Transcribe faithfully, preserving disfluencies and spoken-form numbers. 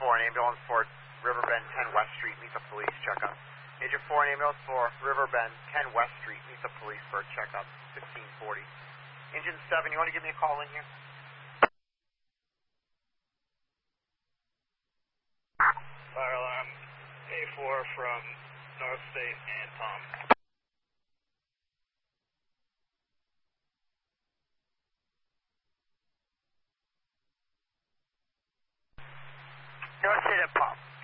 four, an ambulance for Riverbend ten West Street, meet the police, checkup. Agent four, an ambulance for Riverbend ten West Street, meet the police for a checkup, fifteen forty. Engine seven, you want to give me a call in here? Fire alarm A four from North State and Palm. North State and Palm.